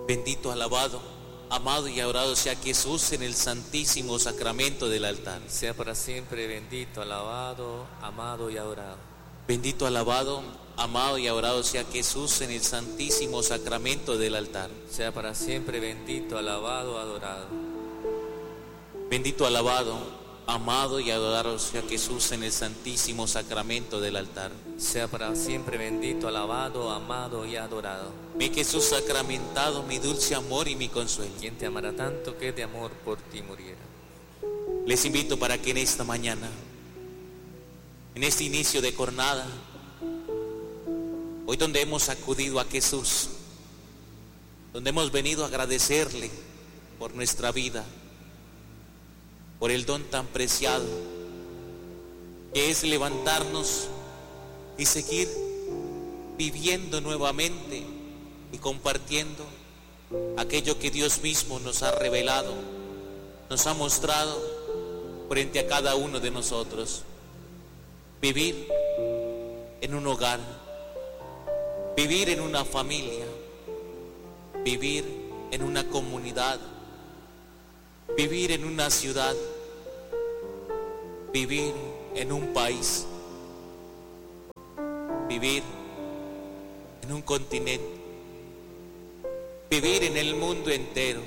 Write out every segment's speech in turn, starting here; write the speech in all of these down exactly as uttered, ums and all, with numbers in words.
Bendito, alabado, amado y adorado sea Jesús en el santísimo sacramento del altar. Sea para siempre bendito, alabado, amado y adorado. Bendito, alabado, amado y adorado sea Jesús en el santísimo sacramento del altar. Sea para siempre bendito, alabado, adorado. Bendito, alabado, amado y adorado sea Jesús en el santísimo sacramento del altar. Sea para siempre bendito, alabado, amado y adorado. Mi Jesús sacramentado, mi dulce amor y mi consuelo. Quien te amará tanto que de amor por ti muriera. Les invito para que en esta mañana, en este inicio de jornada, hoy donde hemos acudido a Jesús, donde hemos venido a agradecerle por nuestra vida, por el don tan preciado que es levantarnos y seguir viviendo nuevamente y compartiendo aquello que Dios mismo nos ha revelado, nos ha mostrado frente a cada uno de nosotros. Vivir en un hogar, vivir en una familia, vivir en una comunidad, vivir en una ciudad, vivir en un país, vivir en un continente, vivir en el mundo entero.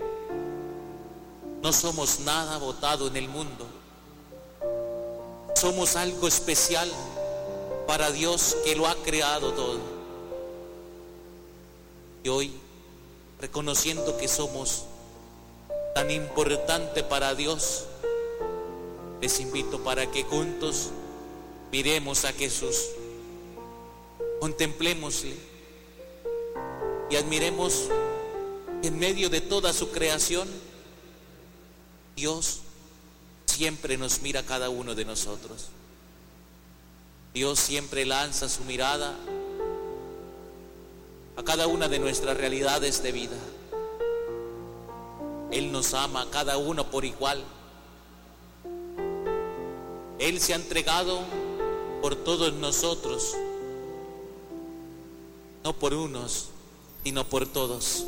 No somos nada botado en el mundo. Somos algo especial para Dios que lo ha creado todo. Y hoy, reconociendo que somos tan importante para Dios, les invito para que juntos miremos a Jesús, contemplémosle y admiremos que en medio de toda su creación, Dios siempre nos mira a cada uno de nosotros. Dios siempre lanza su mirada a cada una de nuestras realidades de vida. Él nos ama a cada uno por igual. Él se ha entregado por todos nosotros, no por unos, sino por todos.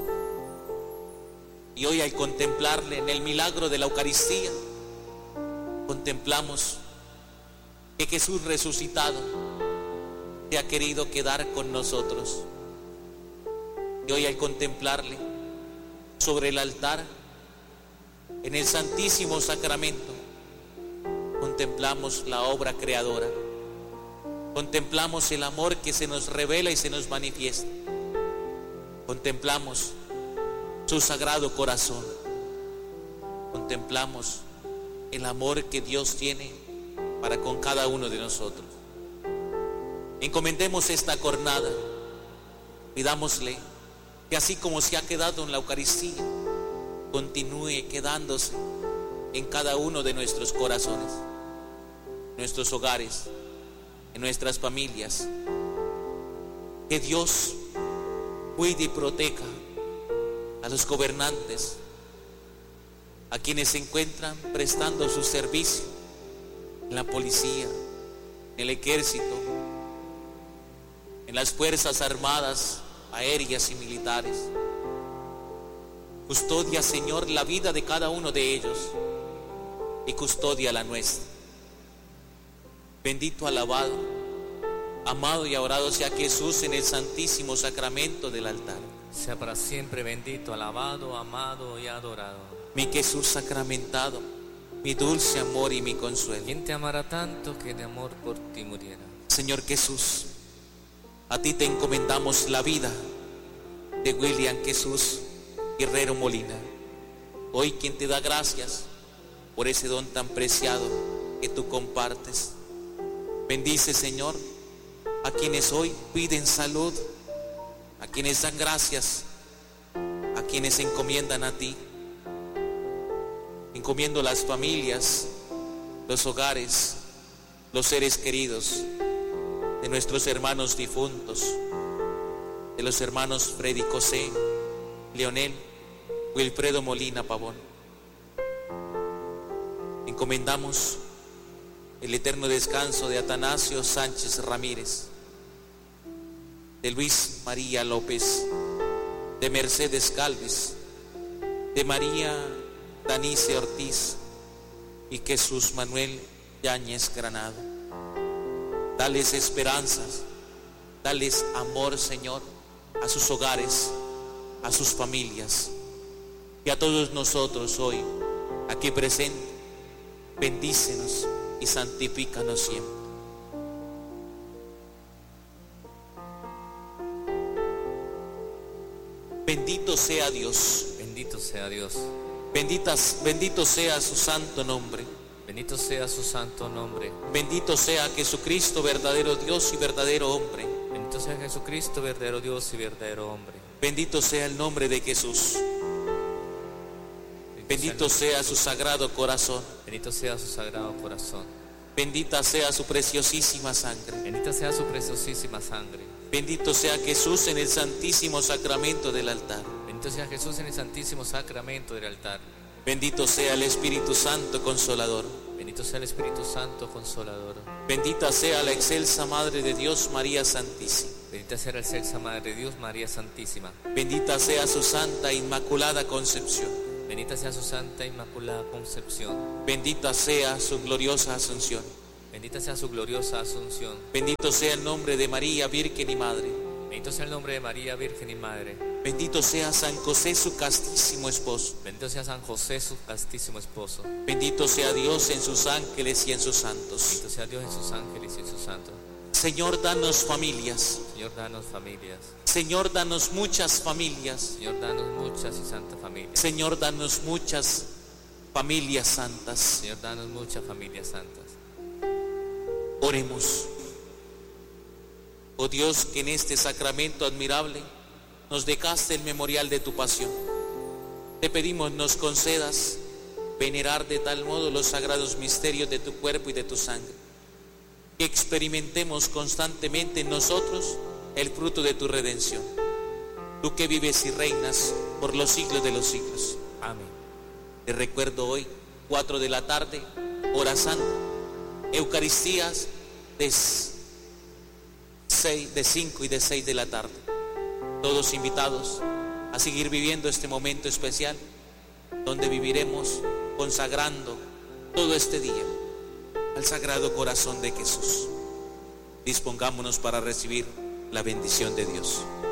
Y hoy, al contemplarle en el milagro de la Eucaristía, contemplamos que Jesús resucitado se ha querido quedar con nosotros. Y hoy, al contemplarle sobre el altar, en el Santísimo Sacramento, contemplamos la obra creadora, contemplamos el amor que se nos revela y se nos manifiesta, contemplamos su sagrado corazón, contemplamos el amor que Dios tiene para con cada uno de nosotros. Encomendemos esta jornada, pidámosle que así como se ha quedado en la Eucaristía, continúe quedándose en cada uno de nuestros corazones, nuestros hogares, en nuestras familias. Que Dios cuide y proteja a los gobernantes, a quienes se encuentran prestando su servicio en la policía, en el ejército, en las fuerzas armadas, aéreas y militares. Custodia, Señor, la vida de cada uno de ellos y custodia la nuestra. Bendito, alabado, amado y adorado sea Jesús en el santísimo sacramento del altar. Sea para siempre bendito, alabado, amado y adorado. Mi Jesús sacramentado, mi dulce amor y mi consuelo. ¿Quién te amará tanto que de amor por ti muriera? Señor Jesús, a ti te encomendamos la vida de William Jesús Guerrero Molina. Hoy, quien te da gracias por ese don tan preciado que tú compartes. Bendice, Señor, a quienes hoy piden salud, a quienes dan gracias, a quienes se encomiendan a ti. Encomiendo las familias, los hogares, los seres queridos de nuestros hermanos difuntos, de los hermanos Freddy José, Leonel, Wilfredo Molina Pavón. Encomendamos el eterno descanso de Atanasio Sánchez Ramírez, de Luis María López, de Mercedes Calvis, de María Danice Ortiz y Jesús Manuel Yáñez Granado. Dales esperanzas, dales amor, Señor, a sus hogares, a sus familias, y a todos nosotros hoy, aquí presentes. Bendícenos y santifícanos siempre. Bendito sea Dios. Bendito sea Dios. Benditas, bendito sea su santo nombre. Bendito sea su santo nombre. Bendito sea Jesucristo, verdadero Dios y verdadero hombre. Bendito sea Jesucristo, verdadero Dios y verdadero hombre. Bendito sea el nombre de Jesús. Bendito sea su sagrado corazón. Bendito sea su sagrado corazón. Bendita sea su preciosísima sangre. Bendita sea su preciosísima sangre. Bendito sea Jesús en el santísimo sacramento del altar. Bendito sea Jesús en el santísimo sacramento del altar. Bendito sea el Espíritu Santo Consolador. Bendito sea el Espíritu Santo Consolador. Bendita sea la excelsa Madre de Dios, María Santísima. Bendita sea la excelsa Madre de Dios, María Santísima. Bendita sea su santa Inmaculada Concepción. Bendita sea su santa Inmaculada Concepción. Bendita sea su gloriosa Asunción. Bendita sea su gloriosa Asunción. Bendito sea el nombre de María, Virgen y Madre. Bendito sea el nombre de María, Virgen y Madre. Bendito sea San José, su castísimo esposo. Bendito sea San José, su castísimo esposo. Bendito sea Dios en sus ángeles y en sus santos. Bendito sea Dios en sus ángeles y en sus santos. Señor, danos familias. Señor, danos familias. Señor, danos muchas familias. Señor, danos muchas y santas familias. Señor, danos muchas familias santas. Señor, danos muchas familias santas. Oremos. Oh Dios, que en este sacramento admirable nos dejaste el memorial de tu pasión, te pedimos nos concedas venerar de tal modo los sagrados misterios de tu cuerpo y de tu sangre, que experimentemos constantemente en nosotros el fruto de tu redención. Tú que vives y reinas por los siglos de los siglos. Amén. Te recuerdo hoy, cuatro de la tarde, hora santa, Eucaristías de seis, de cinco y de seis de la tarde. Todos invitados a seguir viviendo este momento especial, donde viviremos consagrando todo este día al Sagrado Corazón de Jesús. Dispongámonos para recibir la bendición de Dios.